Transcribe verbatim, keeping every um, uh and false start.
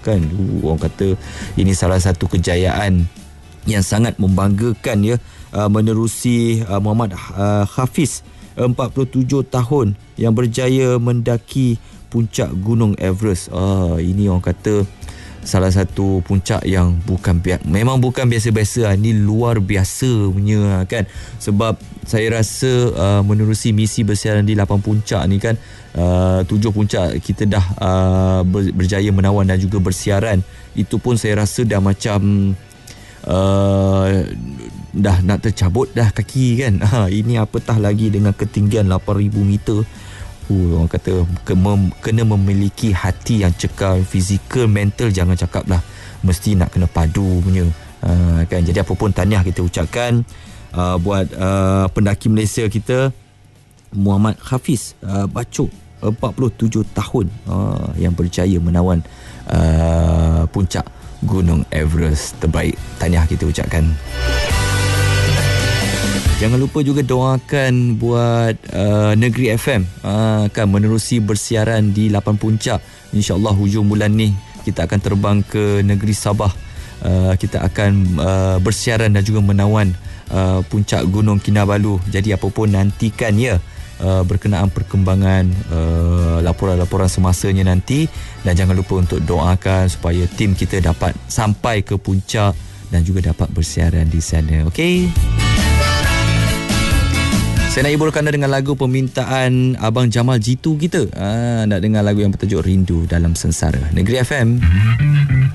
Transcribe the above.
kan. Uh, orang kata ini salah satu kejayaan yang sangat membanggakan ya, uh, menerusi uh, Muhammad uh, Hafiz, empat puluh tujuh tahun, yang berjaya mendaki puncak Gunung Everest. Uh, ini orang kata salah satu puncak yang bukan memang bukan biasa-biasa, ni luar biasa punya kan. Sebab saya rasa uh, menerusi misi bersiaran di lapan puncak ni kan, uh, tujuh puncak kita dah uh, berjaya menawan dan juga bersiaran. Itu pun saya rasa dah macam Uh, dah nak tercabut dah kaki kan. Ha, ini apatah lagi dengan ketinggian lapan ribu meter. Uh, orang kata ke, mem, kena memiliki hati yang cekal, fizikal, mental jangan cakap lah, mesti nak kena padu punya. Uh, kan? Jadi apa pun tahniah kita ucapkan uh, buat uh, pendaki Malaysia kita Muhammad Hafiz uh, Bacok, empat puluh tujuh tahun, uh, yang berjaya menawan uh, puncak Gunung Everest. Terbaik, tahniah kita ucapkan. Jangan lupa juga doakan buat uh, Negeri F M, uh, kan menerusi bersiaran di lapan puncak. InsyaAllah hujung bulan ni kita akan terbang ke negeri Sabah. Uh, kita akan uh, bersiaran dan juga menawan uh, puncak Gunung Kinabalu. Jadi apa pun nantikan ya, Uh, berkenaan perkembangan uh, laporan-laporan semasanya nanti, dan jangan lupa untuk doakan supaya tim kita dapat sampai ke puncak dan juga dapat bersiaran di sana. Okey. Saya nak hiburkan anda dengan lagu permintaan Abang Jamal Jitu kita. Ah, nak dengar lagu yang bertajuk Rindu Dalam Sengsara. Negeri F M.